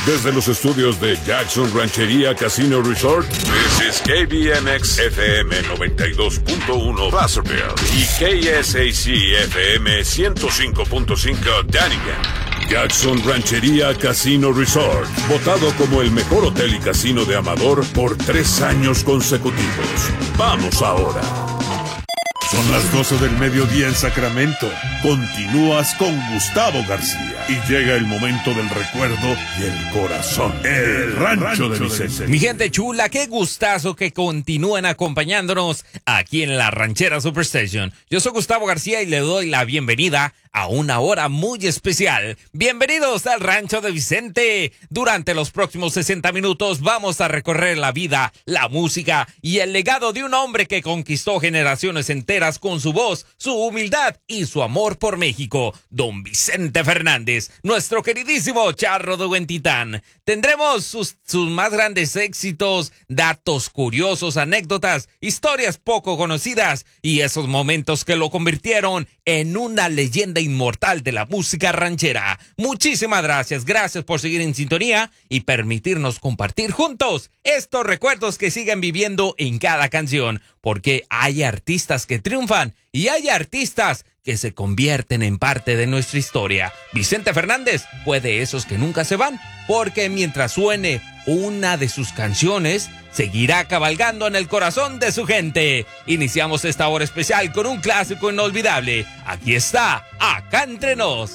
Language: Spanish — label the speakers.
Speaker 1: Desde los estudios de Jackson Ranchería Casino Resort, this is KBMX FM 92.1 Placerville y KSAC FM 105.5 Dunnigan. Jackson Ranchería Casino Resort, votado como el mejor hotel y casino de Amador por 3 años consecutivos. Vamos ahora. Son las 12 del mediodía en Sacramento. Continúas con Gustavo García. Y llega el momento del recuerdo y el corazón. El Rancho de Vicente.
Speaker 2: Mi gente chula, qué gustazo que continúen acompañándonos aquí en la Ranchera Superstation. Yo soy Gustavo García y le doy la bienvenida a una hora muy especial. Bienvenidos al Rancho de Vicente. Durante los próximos 60 minutos vamos a recorrer la vida, la música y el legado de un hombre que conquistó generaciones enteras con su voz, su humildad y su amor por México, don Vicente Fernández, nuestro queridísimo Charro de Huentitán. Tendremos sus más grandes éxitos, datos curiosos, anécdotas, historias poco conocidas y esos momentos que lo convirtieron en una leyenda inmortal de la música ranchera. Muchísimas gracias por seguir en sintonía y permitirnos compartir juntos estos recuerdos que siguen viviendo en cada canción, porque hay artistas que triunfan y hay artistas que se convierten en parte de nuestra historia. Vicente Fernández fue de esos que nunca se van, porque mientras suene una de sus canciones, seguirá cabalgando en el corazón de su gente. Iniciamos esta hora especial con un clásico inolvidable. Aquí está, Acá Entre Nos.